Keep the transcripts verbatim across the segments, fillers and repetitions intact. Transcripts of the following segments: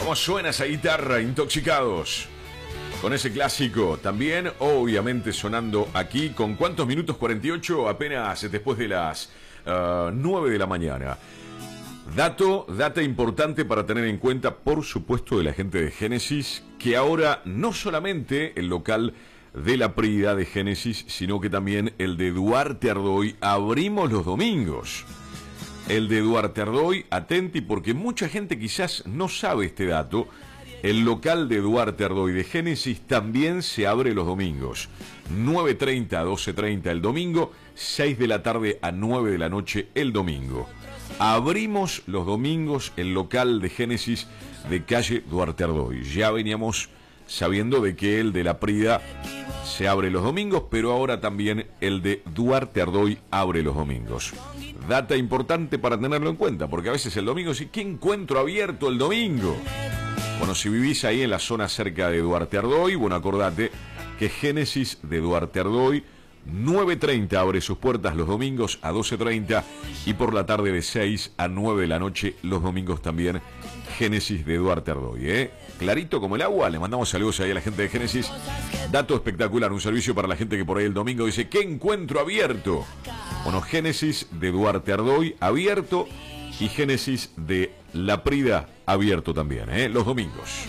cómo suena esa guitarra, Intoxicados. Con ese clásico también, obviamente sonando aquí, ¿con cuántos minutos? cuarenta y ocho, apenas después de las uh, nueve de la mañana. Dato, data importante para tener en cuenta, por supuesto, de la gente de Génesis, que ahora no solamente el local de la Prida de Génesis, sino que también el de Duarte Ardoy, abrimos los domingos. El de Duarte Ardoy, atenti, porque mucha gente quizás no sabe este dato. El local de Duarte Ardoy de Génesis también se abre los domingos. nueve treinta a doce treinta el domingo, seis de la tarde a nueve de la noche el domingo. Abrimos los domingos el local de Génesis de calle Duarte Ardoy. Ya veníamos sabiendo de que el de la Prida se abre los domingos, pero ahora también el de Duarte Ardoy abre los domingos. Data importante para tenerlo en cuenta, porque a veces el domingo, ¿sí? ¿Qué encuentro abierto el domingo? Bueno, si vivís ahí en la zona cerca de Duarte Ardoy, bueno, acordate que Génesis de Duarte Ardoy, nueve treinta abre sus puertas los domingos a doce treinta y por la tarde de seis a nueve de la noche los domingos también Génesis de Duarte Ardoy, ¿eh? Clarito como el agua, le mandamos saludos ahí a la gente de Génesis. Dato espectacular, un servicio para la gente que por ahí el domingo dice, ¿qué encuentro abierto? Bueno, Génesis de Duarte Ardoy abierto y Génesis de La Prida abierto también, ¿eh? Los domingos.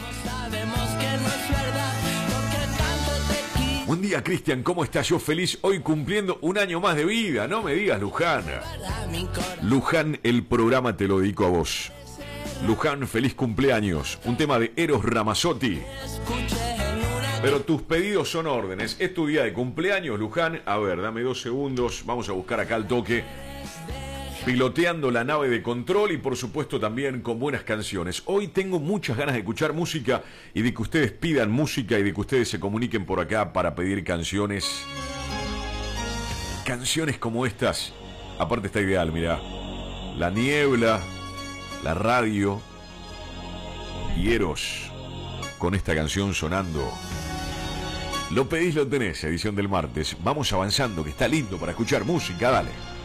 Buen día, Cristian, ¿cómo estás? Yo feliz hoy cumpliendo un año más de vida. No me digas, Luján. Luján, el programa te lo dedico a vos. Luján, feliz cumpleaños. Un tema de Eros Ramazzotti. Pero tus pedidos son órdenes. Es tu día de cumpleaños, Luján. A ver, dame dos segundos. Vamos a buscar acá el toque. Piloteando la nave de control y por supuesto también con buenas canciones. Hoy tengo muchas ganas de escuchar música y de que ustedes pidan música y de que ustedes se comuniquen por acá para pedir canciones. Canciones como estas. Aparte está ideal, mirá. La niebla, la radio y Eros con esta canción sonando. Lo pedís, lo tenés, edición del martes. Vamos avanzando, que está lindo para escuchar música, dale.